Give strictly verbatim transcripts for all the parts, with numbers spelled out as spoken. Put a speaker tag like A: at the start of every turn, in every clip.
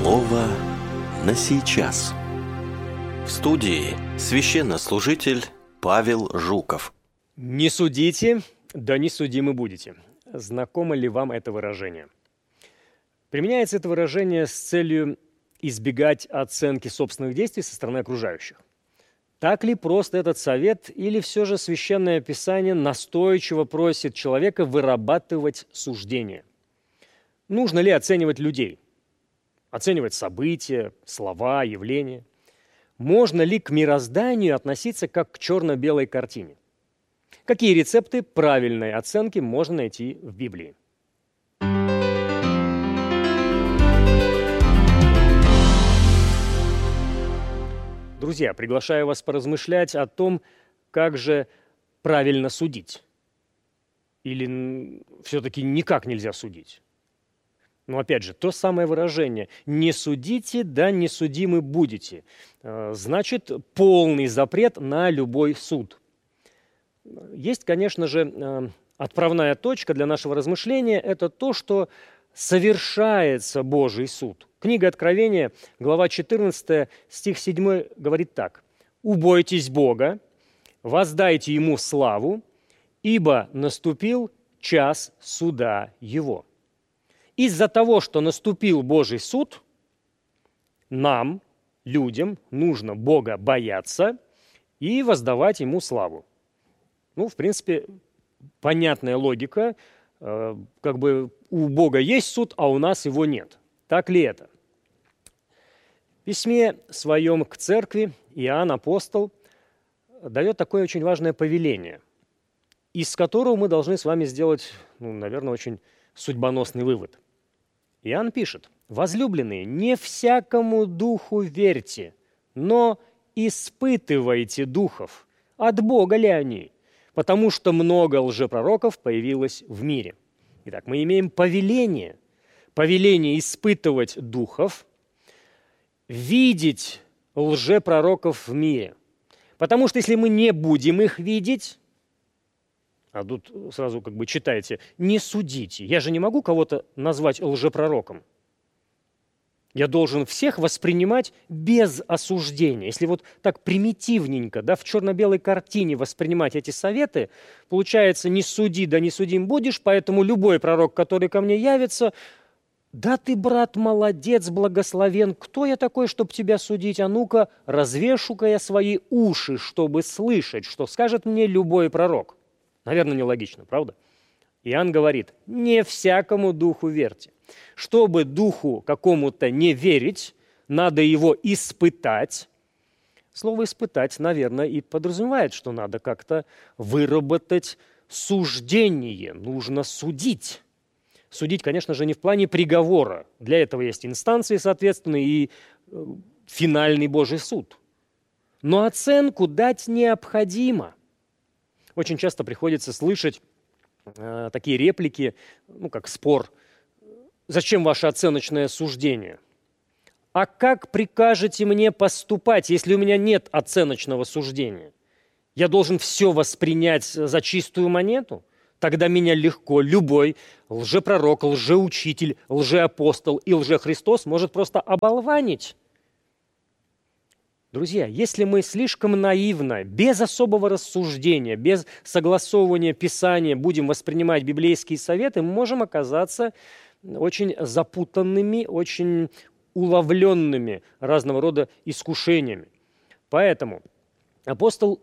A: Слово на сейчас. В студии священнослужитель Павел Жуков.
B: Не судите, да не судимы будете. Знакомо ли вам это выражение? Применяется это выражение с целью избегать оценки собственных действий со стороны окружающих. Так ли прост этот совет, или все же Священное Писание настойчиво просит человека вырабатывать суждение? Нужно ли оценивать людей? Оценивать события, слова, явления? Можно ли к мирозданию относиться как к черно-белой картине? Какие рецепты правильной оценки можно найти в Библии? Друзья, приглашаю вас поразмышлять о том, как же правильно судить. Или все-таки никак нельзя судить? Но опять же, то самое выражение «не судите, да не судимы будете» значит полный запрет на любой суд. Есть, конечно же, отправная точка для нашего размышления – это то, что совершается Божий суд. Книга Откровения, глава четырнадцатая, стих седьмой говорит так: «Убойтесь Бога, воздайте Ему славу, ибо наступил час суда Его». Из-за того, что наступил Божий суд, нам, людям, нужно Бога бояться и воздавать Ему славу. Ну, в принципе, понятная логика. Как бы у Бога есть суд, а у нас его нет. Так ли это? В письме своем к церкви Иоанн Апостол дает такое очень важное повеление, из которого мы должны с вами сделать, ну, наверное, очень судьбоносный вывод. Иоанн пишет: «Возлюбленные, не всякому духу верьте, но испытывайте духов, от Бога ли они, потому что много лжепророков появилось в мире». Итак, мы имеем повеление, повеление испытывать духов, видеть лжепророков в мире. Потому что если мы не будем их видеть, а тут сразу как бы читаете, не судите. Я же не могу кого-то назвать лжепророком. Я должен всех воспринимать без осуждения. Если вот так примитивненько, да, в черно-белой картине воспринимать эти советы, получается, не суди, да не судим будешь, поэтому любой пророк, который ко мне явится, да ты, брат, молодец, благословен, кто я такой, чтобы тебя судить? А ну-ка, развешу-ка я свои уши, чтобы слышать, что скажет мне любой пророк. Наверное, нелогично, правда? Иоанн говорит: не всякому духу верьте. Чтобы духу какому-то не верить, надо его испытать. Слово «испытать», наверное, и подразумевает, что надо как-то выработать суждение, нужно судить. Судить, конечно же, не в плане приговора. Для этого есть инстанции, соответственно, и финальный Божий суд. Но оценку дать необходимо. Очень часто приходится слышать э, такие реплики, ну, как спор: «Зачем ваше оценочное суждение? А как прикажете мне поступать, если у меня нет оценочного суждения? Я должен все воспринять за чистую монету? Тогда меня легко любой лжепророк, лжеучитель, лжеапостол и лжехристос может просто оболванить». Друзья, если мы слишком наивно, без особого рассуждения, без согласовывания Писания будем воспринимать библейские советы, мы можем оказаться очень запутанными, очень уловленными разного рода искушениями. Поэтому апостол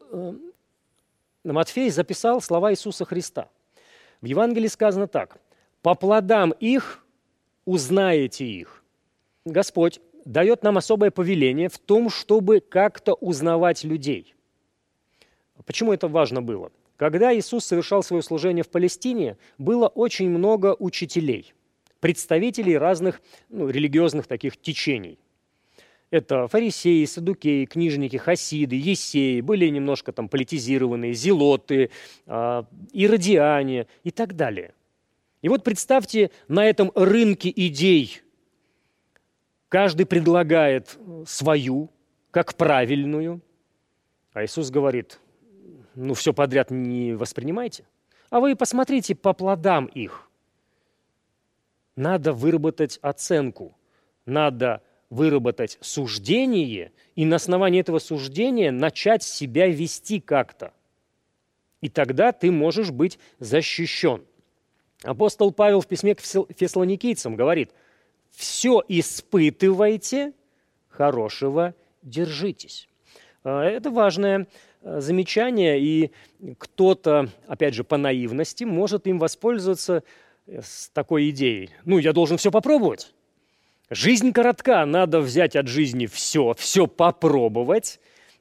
B: Матфей записал слова Иисуса Христа. В Евангелии сказано так: «По плодам их узнаете их». Господь дает нам особое повеление в том, чтобы как-то узнавать людей. Почему это важно было? Когда Иисус совершал свое служение в Палестине, было очень много учителей, представителей разных, ну, религиозных таких течений. Это фарисеи, саддукеи, книжники, хасиды, ессеи, были немножко там политизированные, зелоты, э, иродиане и так далее. И вот представьте, на этом рынке идей каждый предлагает свою, как правильную, а Иисус говорит: ну, все подряд не воспринимайте, а вы посмотрите по плодам их. Надо выработать оценку, надо выработать суждение и на основании этого суждения начать себя вести как-то. И тогда ты можешь быть защищен. Апостол Павел в письме к фессалоникийцам говорит: «Все испытывайте, хорошего держитесь». Это важное замечание, и кто-то, опять же, по наивности может им воспользоваться с такой идеей. Ну, я должен все попробовать. Жизнь коротка, надо взять от жизни все, все попробовать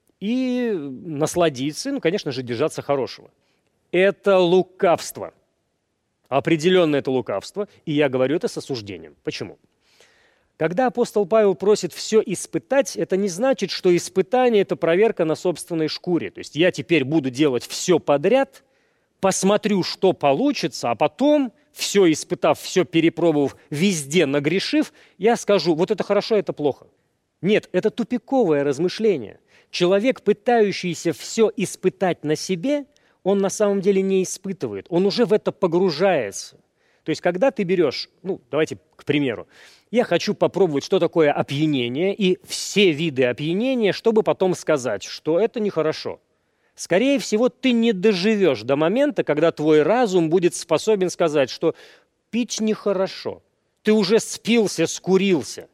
B: и насладиться, ну, конечно же, держаться хорошего. Это лукавство. Определенно это лукавство, и я говорю это с осуждением. Почему? Когда апостол Павел просит все испытать, это не значит, что испытание – это проверка на собственной шкуре. То есть я теперь буду делать все подряд, посмотрю, что получится, а потом, все испытав, все перепробовав, везде нагрешив, я скажу, вот это хорошо, это плохо. Нет, это тупиковое размышление. Человек, пытающийся все испытать на себе, он на самом деле не испытывает, он уже в это погружается. То есть, когда ты берешь, ну, давайте к примеру, я хочу попробовать, что такое опьянение, и все виды опьянения, чтобы потом сказать, что это нехорошо. Скорее всего, ты не доживешь до момента, когда твой разум будет способен сказать, что пить нехорошо. Ты уже спился, скурился.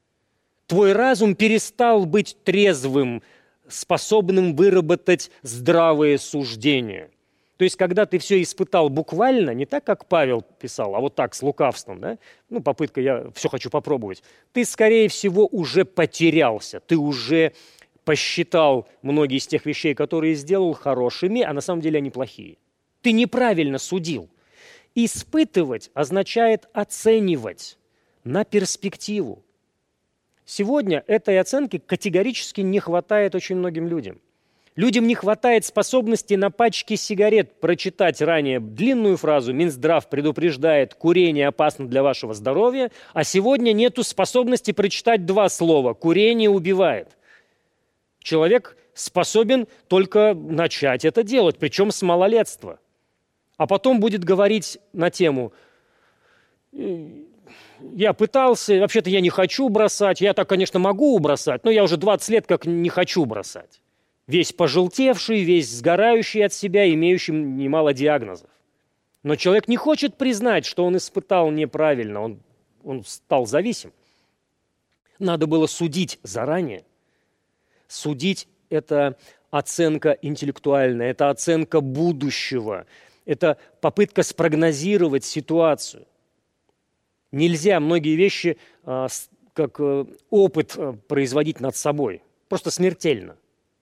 B: Твой разум перестал быть трезвым, способным выработать здравые суждения. То есть, когда ты все испытал буквально, не так, как Павел писал, а вот так, с лукавством, да? Ну, попытка, я все хочу попробовать, ты, скорее всего, уже потерялся, ты уже посчитал многие из тех вещей, которые сделал, хорошими, а на самом деле они плохие. Ты неправильно судил. Испытывать означает оценивать на перспективу. Сегодня этой оценки категорически не хватает очень многим людям. Людям не хватает способности на пачке сигарет прочитать ранее длинную фразу «Минздрав предупреждает, курение опасно для вашего здоровья», а сегодня нету способности прочитать два слова «курение убивает». Человек способен только начать это делать, причем с малолетства. А потом будет говорить на тему «Я пытался, вообще-то я не хочу бросать, я так, конечно, могу бросать, но я уже двадцать лет как не хочу бросать». Весь пожелтевший, весь сгорающий от себя, имеющий немало диагнозов. Но человек не хочет признать, что он испытал неправильно, он, он стал зависим. Надо было судить заранее. Судить – это оценка интеллектуальная, это оценка будущего, это попытка спрогнозировать ситуацию. Нельзя многие вещи как опыт производить над собой, просто смертельно.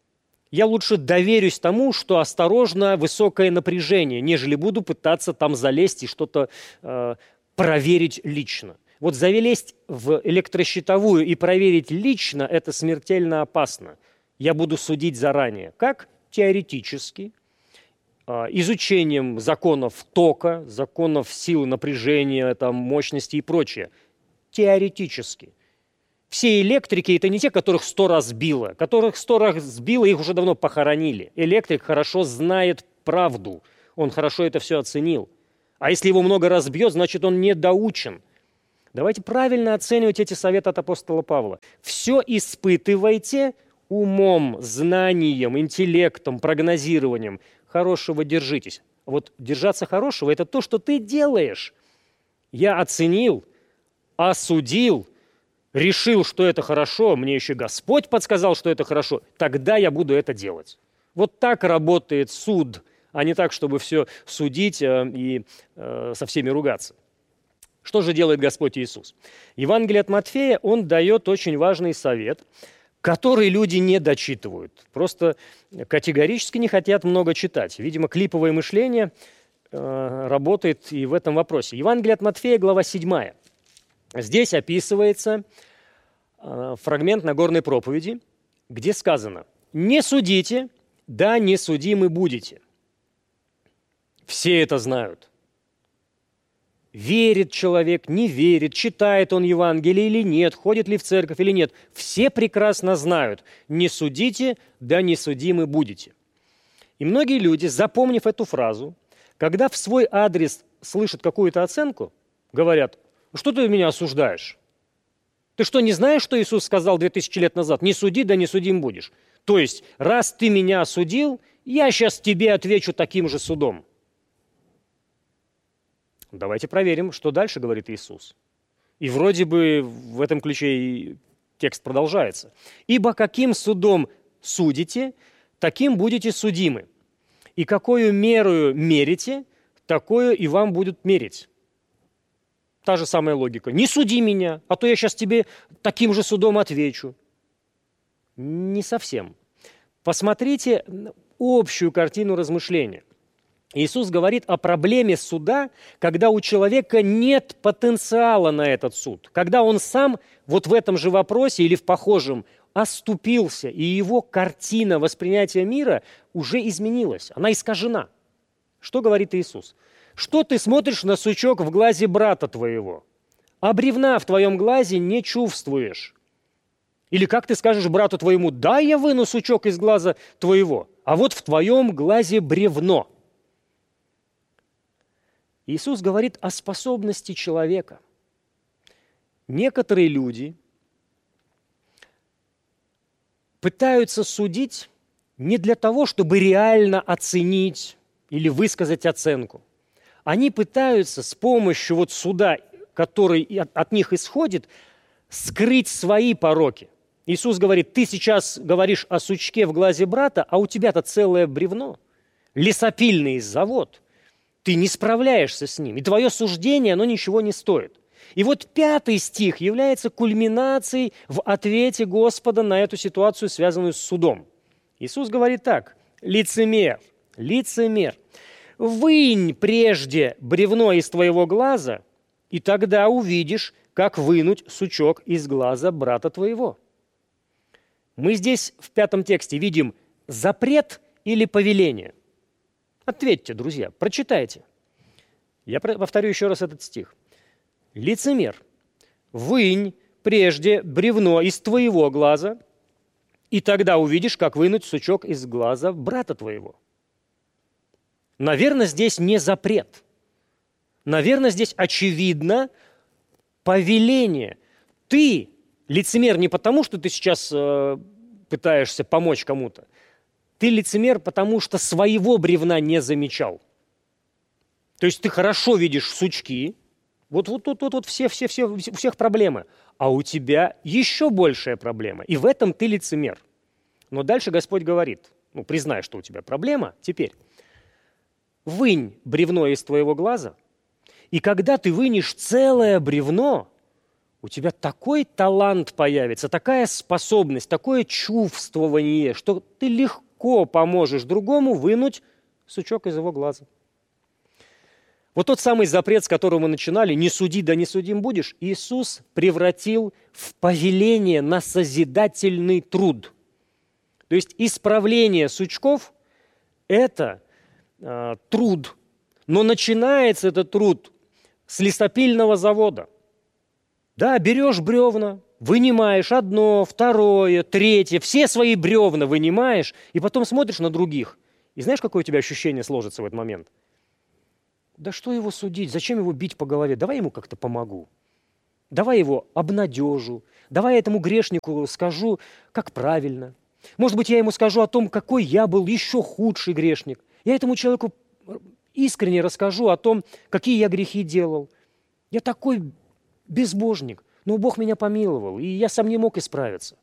B: Я лучше доверюсь тому, что осторожно высокое напряжение, нежели буду пытаться там залезть и что-то э, проверить лично. Вот залезть в электрощитовую и проверить лично – это смертельно опасно. Я буду судить заранее. Как? Теоретически, э, изучением законов тока, законов силы напряжения, там, мощности и прочее. Теоретически. Все электрики – это не те, которых сто раз сбило. Которых сто раз сбило, их уже давно похоронили. Электрик хорошо знает правду. Он хорошо это все оценил. А если его много раз бьет, значит, он недоучен. Давайте правильно оценивать эти советы от апостола Павла. Все испытывайте умом, знанием, интеллектом, прогнозированием. Хорошего держитесь. Вот держаться хорошего – это то, что ты делаешь. Я оценил, осудил, решил, что это хорошо, мне еще Господь подсказал, что это хорошо, тогда я буду это делать. Вот так работает суд, а не так, чтобы все судить э, и э, со всеми ругаться. Что же делает Господь Иисус? Евангелие от Матфея, он дает очень важный совет, который люди не дочитывают, просто категорически не хотят много читать. Видимо, клиповое мышление э, работает и в этом вопросе. Евангелие от Матфея, глава седьмая. Здесь описывается э, фрагмент Нагорной проповеди, где сказано: «Не судите, да не судимы будете». Все это знают. Верит человек, не верит, читает он Евангелие или нет, ходит ли в церковь или нет. Все прекрасно знают: не судите, да не судимы будете. И многие люди, запомнив эту фразу, когда в свой адрес слышат какую-то оценку, говорят: что ты меня осуждаешь? Ты что, не знаешь, что Иисус сказал две тысячи лет назад? Не суди, да не судим будешь. То есть, раз ты меня осудил, я сейчас тебе отвечу таким же судом. Давайте проверим, что дальше говорит Иисус. И вроде бы в этом ключе и текст продолжается. «Ибо каким судом судите, таким будете судимы. И какую мерою мерите, такое и вам будут мерить». Та же самая логика. «Не суди меня, а то я сейчас тебе таким же судом отвечу». Не совсем. Посмотрите общую картину размышления. Иисус говорит о проблеме суда, когда у человека нет потенциала на этот суд, когда он сам вот в этом же вопросе или в похожем оступился, и его картина восприятия мира уже изменилась, она искажена. Что говорит Иисус? Что ты смотришь на сучок в глазе брата твоего, а бревна в твоем глазе не чувствуешь? Или как ты скажешь брату твоему: да, я выну сучок из глаза твоего, а вот в твоем глазе бревно? Иисус говорит о способности человека. Некоторые люди пытаются судить не для того, чтобы реально оценить или высказать оценку. Они пытаются с помощью вот суда, который от, от них исходит, скрыть свои пороки. Иисус говорит: ты сейчас говоришь о сучке в глазе брата, а у тебя-то целое бревно, лесопильный завод. Ты не справляешься с ним, и твое суждение, оно ничего не стоит. И вот пятый стих является кульминацией в ответе Господа на эту ситуацию, связанную с судом. Иисус говорит так: лицемер, лицемер, вынь прежде бревно из твоего глаза, и тогда увидишь, как вынуть сучок из глаза брата твоего. Мы здесь в пятом тексте видим запрет или повеление. Ответьте, друзья, прочитайте. Я повторю еще раз этот стих. Лицемер, вынь прежде бревно из твоего глаза, и тогда увидишь, как вынуть сучок из глаза брата твоего. Наверное, здесь не запрет. Наверное, здесь очевидно повеление. Ты лицемер не потому, что ты сейчас э, пытаешься помочь кому-то. Ты лицемер, потому что своего бревна не замечал. То есть ты хорошо видишь сучки, вот вот тут вот, вот, все, все, все, у всех проблемы, а у тебя еще большая проблема, и в этом ты лицемер. Но дальше Господь говорит: ну, признай, что у тебя проблема, теперь вынь бревно из твоего глаза, и когда ты вынешь целое бревно, у тебя такой талант появится, такая способность, такое чувствование, что ты легко поможешь другому вынуть сучок из его глаза. Вот тот самый запрет, с которого мы начинали, «не суди, да не судим будешь», Иисус превратил в повеление на созидательный труд. То есть исправление сучков – это э, труд. Но начинается этот труд с лесопильного завода. Да, берешь бревна, вынимаешь одно, второе, третье, все свои бревна вынимаешь, и потом смотришь на других. И знаешь, какое у тебя ощущение сложится в этот момент? Да что его судить, зачем его бить по голове? Давай ему как-то помогу. Давай его обнадежу. Давай этому грешнику скажу, как правильно. Может быть, я ему скажу о том, какой я был еще худший грешник. Я этому человеку искренне расскажу о том, какие я грехи делал. Я такой безбожник, но Бог меня помиловал, и я сам не мог исправиться.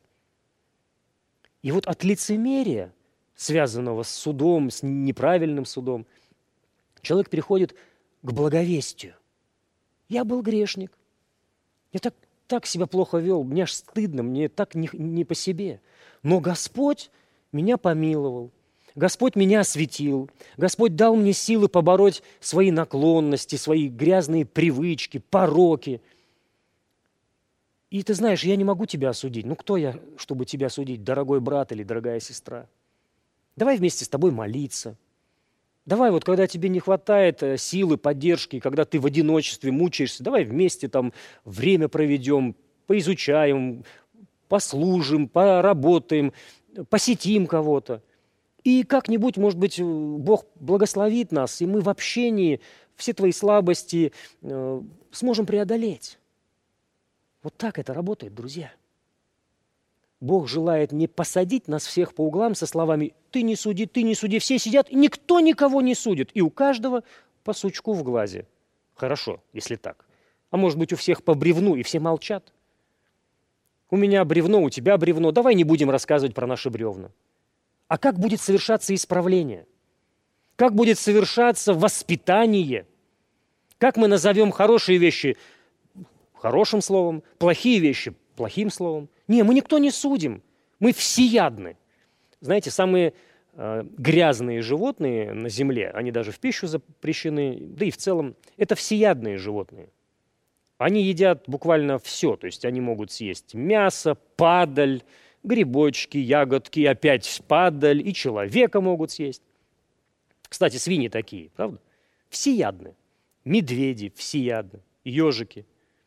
B: И вот от лицемерия, связанного с судом, с неправильным судом, человек переходит к благовестию. Я был грешник. Я так, так себя плохо вел, мне аж стыдно, мне так не, не по себе. Но Господь меня помиловал, Господь меня осветил, Господь дал мне силы побороть свои наклонности, свои грязные привычки, пороки. И ты знаешь, я не могу тебя осудить. Ну кто я, чтобы тебя осудить, дорогой брат или дорогая сестра? Давай вместе с тобой молиться. Давай вот, когда тебе не хватает силы, поддержки, когда ты в одиночестве мучаешься, давай вместе там время проведем, поизучаем, послужим, поработаем, посетим кого-то. И как-нибудь, может быть, Бог благословит нас, и мы в общении все твои слабости э, сможем преодолеть. Вот так это работает, друзья. Бог желает не посадить нас всех по углам со словами «ты не суди, ты не суди». Все сидят, и никто никого не судит. И у каждого по сучку в глазе. Хорошо, если так. А может быть, у всех по бревну, и все молчат. У меня бревно, у тебя бревно. Давай не будем рассказывать про наши бревна. А как будет совершаться исправление? Как будет совершаться воспитание? Как мы назовем хорошие вещи хорошим словом, плохие вещи плохим словом? Не, мы никто не судим. Мы всеядны. Знаете, самые э, грязные животные на земле, они даже в пищу запрещены, да и в целом, это всеядные животные. Они едят буквально все, то есть они могут съесть мясо, падаль, грибочки, ягодки, опять падаль, и человека могут съесть. Кстати, свиньи такие, правда? Всеядны. Медведи всеядны, ежики.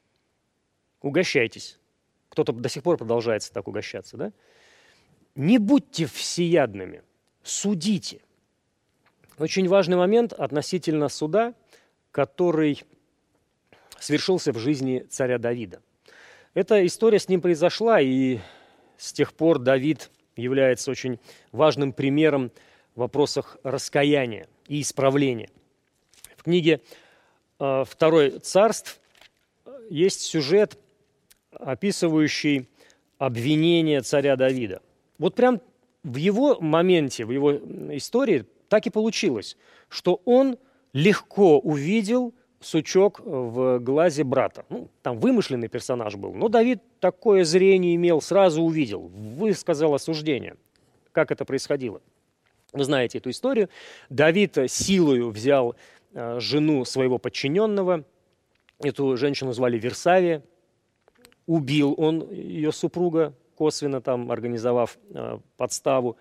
B: Угощайтесь. Кто-то до сих пор продолжается так угощаться, да? Не будьте всеядными, судите. Очень важный момент относительно суда, который свершился в жизни царя Давида. Эта история с ним произошла, и с тех пор Давид является очень важным примером в вопросах раскаяния и исправления. В книге «Второе царств» есть сюжет, описывающий обвинение царя Давида. Вот прям в его моменте, в его истории так и получилось, что он легко увидел сучок в глазе брата. Ну, там вымышленный персонаж был, но Давид такое зрение имел, сразу увидел, высказал осуждение. Как это происходило? Вы знаете эту историю. Давид силою взял жену своего подчиненного, эту женщину звали Версавия, убил он ее супруга, косвенно там организовав э, подставу.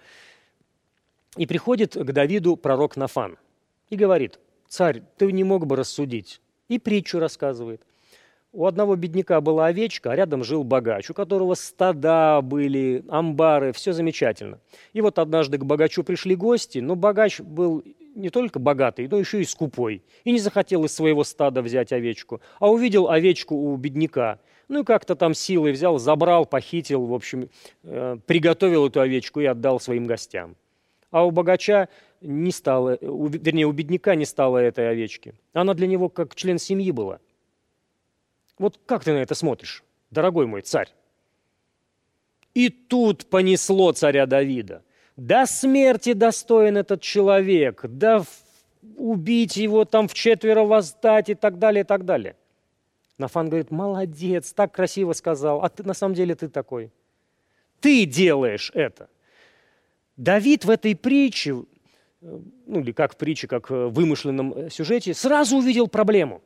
B: И приходит к Давиду пророк Нафан и говорит: «Царь, ты не мог бы рассудить?» И притчу рассказывает. У одного бедняка была овечка, а рядом жил богач, у которого стада были, амбары, все замечательно. И вот однажды к богачу пришли гости, но богач был не только богатый, но еще и скупой. И не захотел из своего стада взять овечку, а увидел овечку у бедняка. Ну и как-то там силой взял, забрал, похитил, в общем, э, приготовил эту овечку и отдал своим гостям. А у богача не стало, у, вернее, у бедняка не стало этой овечки. Она для него как член семьи была. Вот как ты на это смотришь, дорогой мой царь? И тут понесло царя Давида. До смерти достоин этот человек, да убить его, там вчетверо воздать и так далее, и так далее. Нафан говорит: молодец, так красиво сказал, а ты на самом деле ты такой. Ты делаешь это. Давид в этой притче, ну или как в притче, как в вымышленном сюжете, сразу увидел проблему.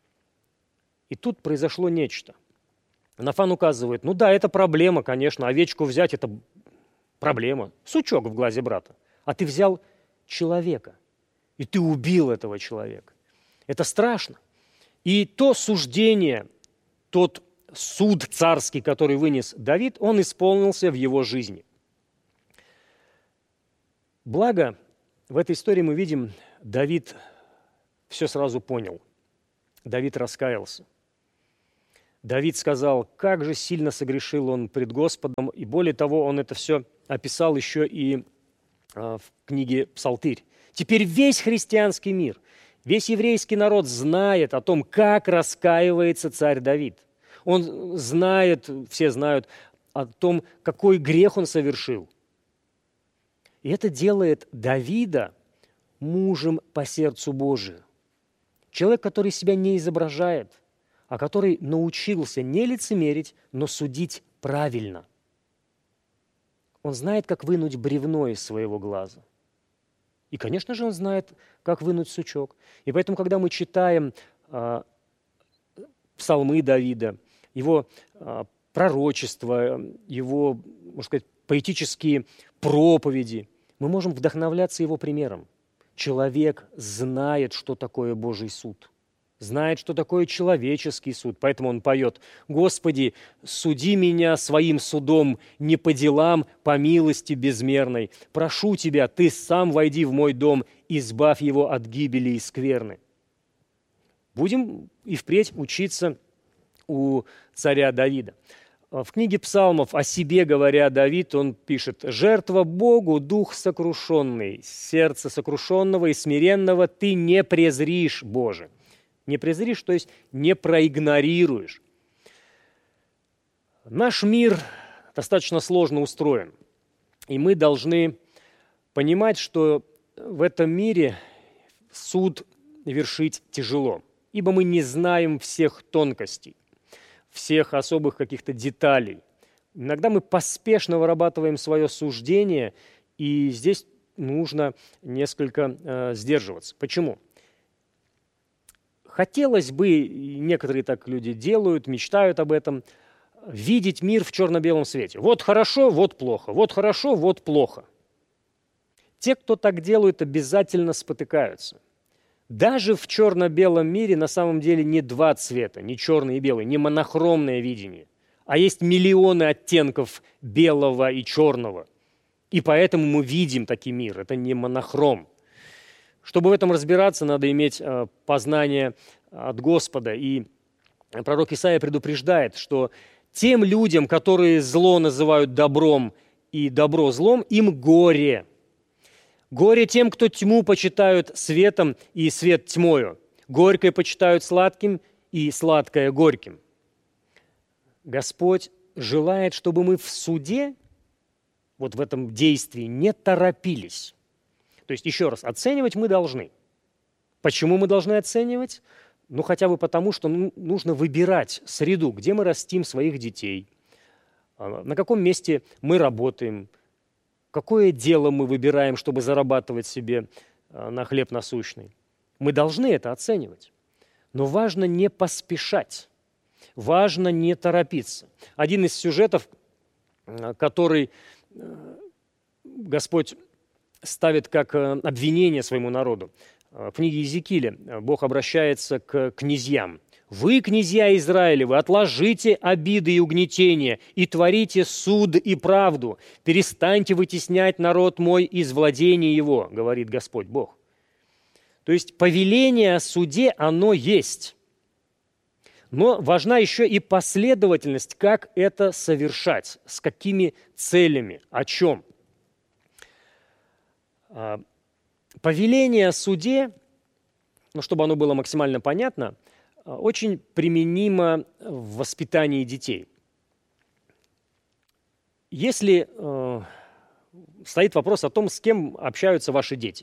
B: И тут произошло нечто. Нафан указывает: ну да, это проблема, конечно, овечку взять – это проблема, сучок в глазе брата. А ты взял человека, и ты убил этого человека. Это страшно. И то суждение, тот суд царский, который вынес Давид, он исполнился в его жизни. Благо, в этой истории мы видим, Давид все сразу понял. Давид раскаялся. Давид сказал, как же сильно согрешил он пред Господом, и более того, он это все описал еще и в книге «Псалтырь». Теперь весь христианский мир, весь еврейский народ знает о том, как раскаивается царь Давид. Он знает, все знают о том, какой грех он совершил. И это делает Давида мужем по сердцу Божию. Человек, который себя не изображает, а который научился не лицемерить, но судить правильно. Он знает, как вынуть бревно из своего глаза. И, конечно же, он знает, как вынуть сучок. И поэтому, когда мы читаем а, псалмы Давида, его а, пророчества, его, можно сказать, поэтические проповеди, мы можем вдохновляться его примером. Человек знает, что такое Божий суд, знает, что такое человеческий суд, поэтому он поет: «Господи, суди меня своим судом, не по делам, по милости безмерной. Прошу Тебя, Ты сам войди в мой дом, избавь его от гибели и скверны». Будем и впредь учиться у царя Давида. В книге Псалмов о себе говоря Давид, он пишет: «Жертва Богу, дух сокрушенный, сердце сокрушенного и смиренного ты не презришь, Боже». Не презришь, то есть не проигнорируешь. Наш мир достаточно сложно устроен, и мы должны понимать, что в этом мире суд вершить тяжело, ибо мы не знаем всех тонкостей, всех особых каких-то деталей. Иногда мы поспешно вырабатываем свое суждение, и здесь нужно несколько э, сдерживаться. Почему? Хотелось бы, и некоторые так люди делают, мечтают об этом, видеть мир в черно-белом свете. Вот хорошо, вот плохо, вот хорошо, вот плохо. Те, кто так делают, обязательно спотыкаются. Даже в черно-белом мире на самом деле не два цвета, не черный и белый, не монохромное видение, а есть миллионы оттенков белого и черного. И поэтому мы видим таки мир, это не монохром. Чтобы в этом разбираться, надо иметь э, познание от Господа. И пророк Исаия предупреждает, что тем людям, которые зло называют добром и добро злом, им горе. Горе тем, кто тьму почитают светом и свет тьмою. Горькое почитают сладким и сладкое горьким. Господь желает, чтобы мы в суде, вот в этом действии, не торопились. То есть, еще раз, оценивать мы должны. Почему мы должны оценивать? Ну, хотя бы потому, что нужно выбирать среду, где мы растим своих детей, на каком месте мы работаем, какое дело мы выбираем, чтобы зарабатывать себе на хлеб насущный. Мы должны это оценивать. Но важно не поспешать, важно не торопиться. Один из сюжетов, который Господь ставит как обвинение своему народу. В книге Иезекииля Бог обращается к князьям. «Вы, князья Израилевы, отложите обиды и угнетения и творите суд и правду. Перестаньте вытеснять народ мой из владения его», говорит Господь Бог. То есть повеление о суде, оно есть. Но важна еще и последовательность, как это совершать, с какими целями, о чем. Повеление о суде, ну, чтобы оно было максимально понятно, очень применимо в воспитании детей. Если э, стоит вопрос о том, с кем общаются ваши дети,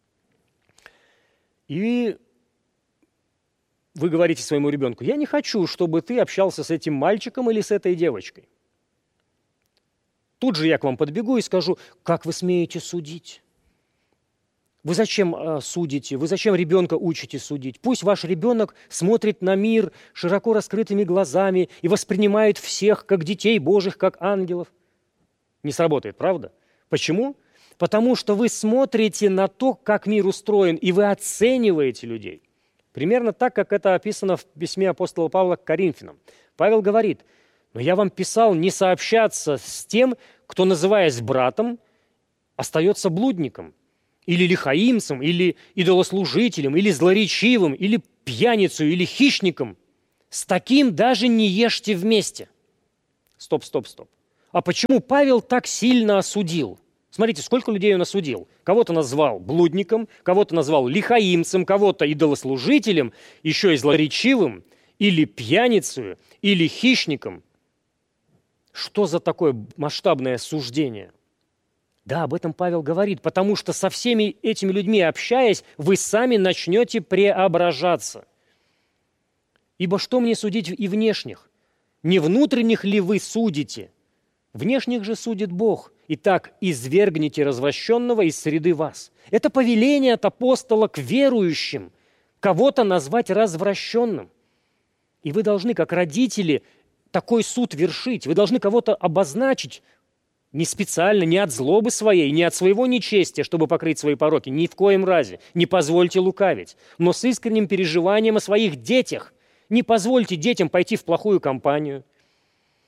B: и вы говорите своему ребенку: «Я не хочу, чтобы ты общался с этим мальчиком или с этой девочкой». Тут же я к вам подбегу и скажу: «Как вы смеете судить? Вы зачем э, судите? Вы зачем ребенка учите судить? Пусть ваш ребенок смотрит на мир широко раскрытыми глазами и воспринимает всех как детей Божьих, как ангелов». Не сработает, правда? Почему? Потому что вы смотрите на то, как мир устроен, и вы оцениваете людей. Примерно так, как это описано в письме апостола Павла к Коринфянам. Павел говорит: «Но я вам писал не сообщаться с тем, кто, называясь братом, остается блудником, или лихаимцем, или идолослужителем, или злоречивым, или пьяницей, или хищником. С таким даже не ешьте вместе». Стоп, стоп, стоп. А почему Павел так сильно осудил? Смотрите, сколько людей он осудил. Кого-то назвал блудником, кого-то назвал лихаимцем, кого-то идолослужителем, еще и злоречивым, или пьяницей, или хищником. Что за такое масштабное осуждение? Да, об этом Павел говорит, потому что со всеми этими людьми общаясь, вы сами начнете преображаться. Ибо что мне судить и внешних? Не внутренних ли вы судите? Внешних же судит Бог. Итак, извергните развращенного из среды вас. Это повеление от апостола к верующим, кого-то назвать развращенным. И вы должны, как родители, такой суд вершить. Вы должны кого-то обозначить, не специально, не от злобы своей, не от своего нечестия, чтобы покрыть свои пороки. Ни в коем разе. Не позвольте лукавить. Но с искренним переживанием о своих детях. Не позвольте детям пойти в плохую компанию.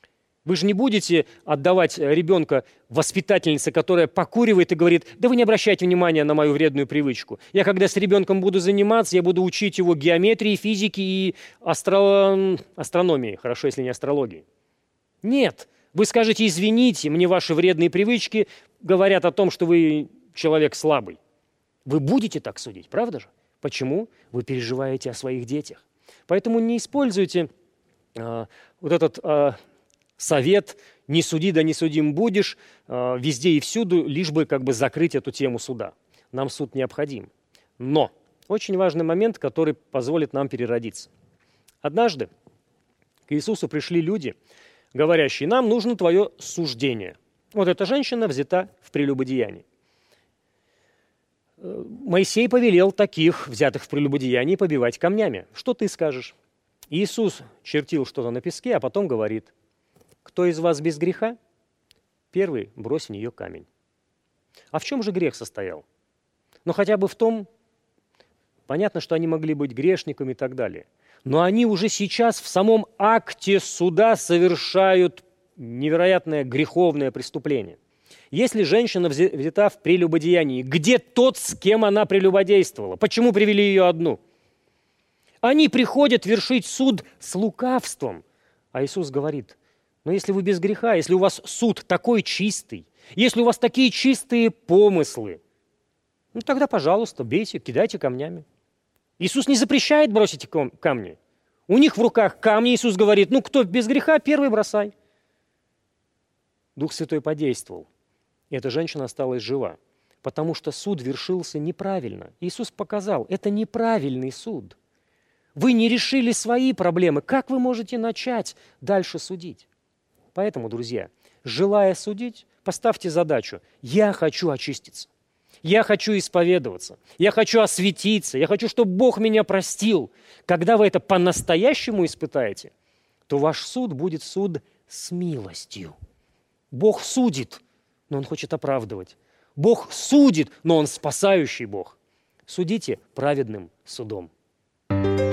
B: Вы же не будете отдавать ребенка воспитательнице, которая покуривает и говорит: да вы не обращайте внимания на мою вредную привычку. Я когда с ребенком буду заниматься, я буду учить его геометрии, физике и астро... астрономии. Хорошо, если не астрологии. Нет. Вы скажете: извините, мне ваши вредные привычки говорят о том, что вы человек слабый. Вы будете так судить, правда же? Почему? Вы переживаете о своих детях. Поэтому не используйте э, вот этот... Э, совет «не суди, да не судим будешь» э, везде и всюду, лишь бы как бы закрыть эту тему суда. Нам суд необходим. Но очень важный момент, который позволит нам переродиться. Однажды к Иисусу пришли люди, говорящие: нам нужно твое суждение. Вот эта женщина взята в прелюбодеянии. Моисей повелел таких, взятых в прелюбодеянии, побивать камнями. Что ты скажешь? Иисус чертил что-то на песке, а потом говорит: кто из вас без греха? Первый брось в нее камень. А в чем же грех состоял? Ну, хотя бы в том, понятно, что они могли быть грешниками и так далее, но они уже сейчас в самом акте суда совершают невероятное греховное преступление. Если женщина взята в прелюбодеянии, где тот, с кем она прелюбодействовала? Почему привели ее одну? Они приходят вершить суд с лукавством. А Иисус говорит: но если вы без греха, если у вас суд такой чистый, если у вас такие чистые помыслы, ну тогда, пожалуйста, бейте, кидайте камнями. Иисус не запрещает бросить камни. У них в руках камни. Иисус говорит: ну кто без греха, первый бросай. Дух Святой подействовал, и эта женщина осталась жива, потому что суд вершился неправильно. Иисус показал: это неправильный суд. Вы не решили свои проблемы. Как вы можете начать дальше судить? Поэтому, друзья, желая судить, поставьте задачу: я хочу очиститься, я хочу исповедоваться, я хочу осветиться, я хочу, чтобы Бог меня простил. Когда вы это по-настоящему испытаете, то ваш суд будет суд с милостью. Бог судит, но Он хочет оправдывать. Бог судит, но Он спасающий Бог. Судите праведным судом.